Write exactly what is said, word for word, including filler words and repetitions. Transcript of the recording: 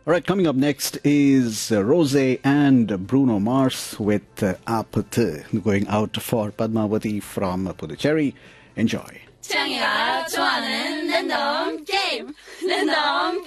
All right, coming up next is uh, Rose and Bruno Mars with uh, Apathy, going out for Padmavati from Puducherry. Enjoy. 창이가 좋아하는 랜덤 게임 랜덤